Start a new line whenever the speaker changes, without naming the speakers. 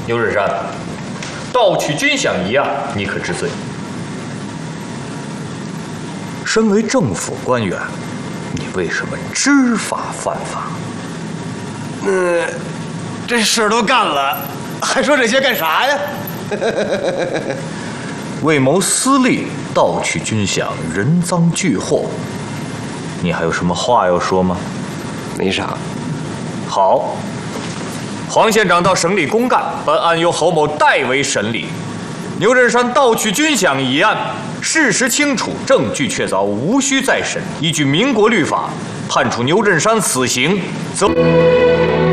牛振山，盗取军饷一案，你可知罪？身为政府官员，你为什么知法犯法？
这事都干了，还说这些干啥呀？
为谋私利，盗取军饷，人赃俱获。你还有什么话要说吗？
没啥。
好，黄县长到省里公干，本案由侯某代为审理。牛振山盗取军饷一案，事实清楚，证据确凿，无需再审。依据民国律法，判处牛振山死刑，则。